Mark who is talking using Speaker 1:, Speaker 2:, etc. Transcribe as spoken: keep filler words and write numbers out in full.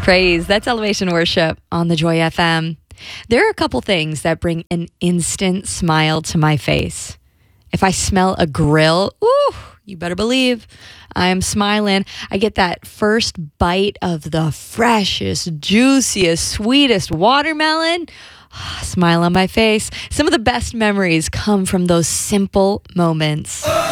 Speaker 1: Praise. That's Elevation Worship on the Joy F M. There are a couple things that bring an instant smile to my face. If I smell a grill, ooh, you better believe I am smiling. I get that first bite of the freshest, juiciest, sweetest watermelon. Smile on my face. Some of the best memories come from those simple moments.